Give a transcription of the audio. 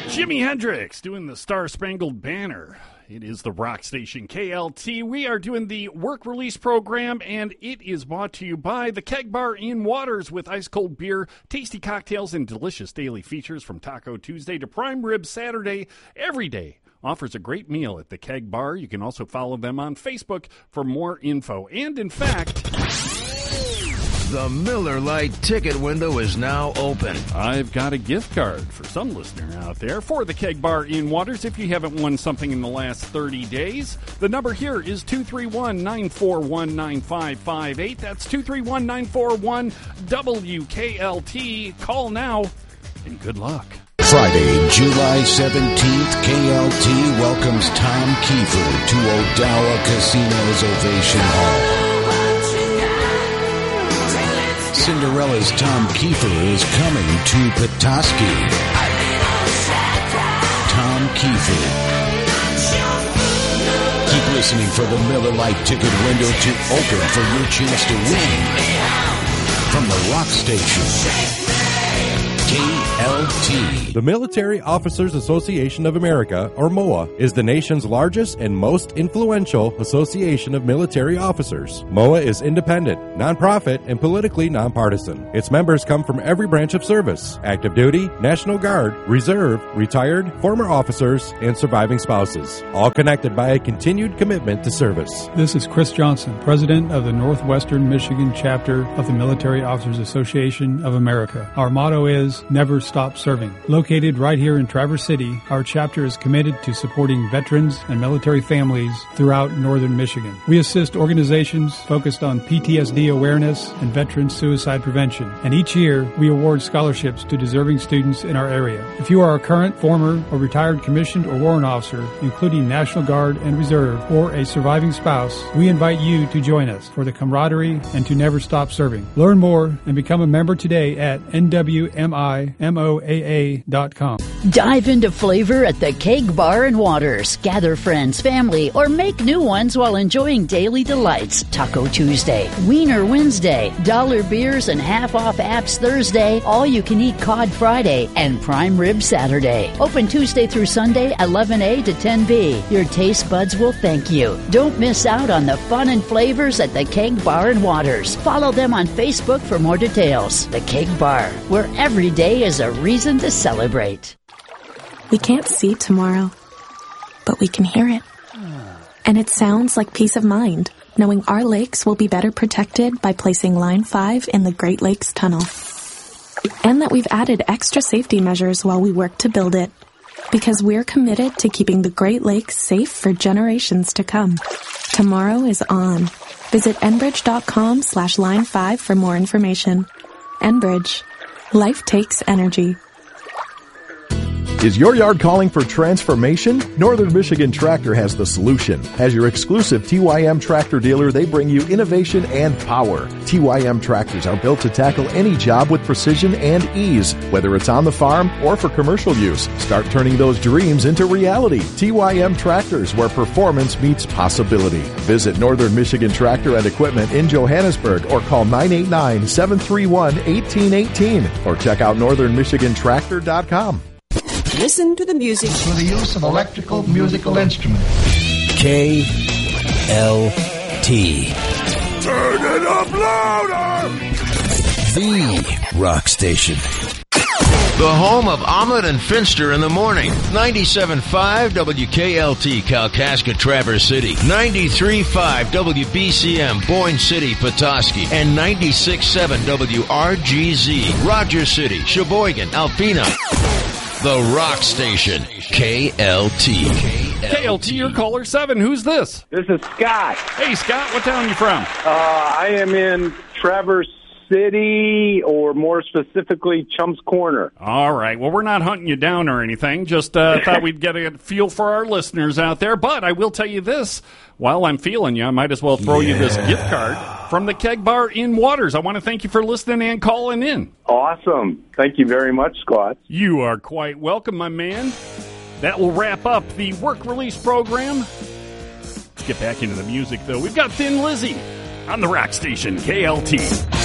Jimi Hendrix doing the Star Spangled Banner. It is the rock station KLT. We are doing the work release program, and it is brought to you by the Keg Bar in Waters with ice cold beer, tasty cocktails, and delicious daily features from Taco Tuesday to Prime Rib Saturday. Every day offers a great meal at the Keg Bar. You can also follow them on Facebook for more info. And in fact, the Miller Lite ticket window is now open. I've got a gift card for some listener out there for the Keg Bar in Waters. If you haven't won something in the last 30 days, the number here is 231-941-9558. That's 231-941-WKLT. Call now, and good luck. Friday, July 17th, KLT welcomes Tom Kiefer to Odawa Casino's Ovation Hall. Cinderella's Tom Kiefer is coming to Petoskey. Tom Kiefer. Keep listening for the Miller Lite ticket window to open for your chance to win. From the rock station, KLT. The Military Officers Association of America, or MOA, is the nation's largest and most influential association of military officers. MOA is independent, nonprofit, and politically nonpartisan. Its members come from every branch of service: active duty, National Guard, Reserve, retired, former officers, and surviving spouses, all connected by a continued commitment to service. This is Chris Johnson, President of the Northwestern Michigan chapter of the Military Officers Association of America. Our motto is never stop serving. Located right here in Traverse City, our chapter is committed to supporting veterans and military families throughout northern Michigan. We assist organizations focused on PTSD awareness and veteran suicide prevention, and each year we award scholarships to deserving students in our area. If you are a current, former, or retired commissioned or warrant officer, including National Guard and Reserve, or a surviving spouse, we invite you to join us for the camaraderie and to never stop serving. Learn more and become a member today at nwmimoaa.com. Dive into flavor at the Keg Bar and Waters. Gather friends, family, or make new ones while enjoying daily delights. Taco Tuesday, Wiener Wednesday, dollar beers and half-off apps Thursday, all-you-can-eat cod Friday, and prime rib Saturday. Open Tuesday through Sunday, 11 to 10 Your taste buds will thank you. Don't miss out on the fun and flavors at the Keg Bar and Waters. Follow them on Facebook for more details. The Keg Bar, where every day is a reason to celebrate. We can't see tomorrow, but we can hear it. And it sounds like peace of mind, knowing our lakes will be better protected by placing Line 5 in the Great Lakes Tunnel. And that we've added extra safety measures while we work to build it, because we're committed to keeping the Great Lakes safe for generations to come. Tomorrow is on. Visit enbridge.com/line5 for more information. Enbridge. Life takes energy. Is your yard calling for transformation? Northern Michigan Tractor has the solution. As your exclusive TYM tractor dealer, they bring you innovation and power. TYM tractors are built to tackle any job with precision and ease, whether it's on the farm or for commercial use. Start turning those dreams into reality. TYM Tractors, where performance meets possibility. Visit Northern Michigan Tractor and Equipment in Johannesburg or call 989-731-1818 or check out northernmichigantractor.com. Listen to the music through the use of electrical musical instruments. KLT. Turn it up louder! The rock station. The home of Omelet and Finster in the morning. 97.5 WKLT, Kalkaska, Traverse City. 93.5 WBCM, Boyne City, Petoskey. And 96.7 WRGZ, Rogers City, Sheboygan, Alpena. The rock station, KLT. KLT, your caller 7. Who's this? This is Scott. Hey, Scott, what town are you from? I am in Traverse City, or more specifically, Chumps Corner. All right. Well, we're not hunting you down or anything. Just thought we'd get a feel for our listeners out there. But I will tell you this. While I'm feeling you, I might as well throw you this gift card from the Keg Bar in Waters. I want to thank you for listening and calling in. Awesome. Thank you very much, Scott. You are quite welcome, my man. That will wrap up the work release program. Let's get back into the music, though. We've got Thin Lizzy on the rock station, KLT.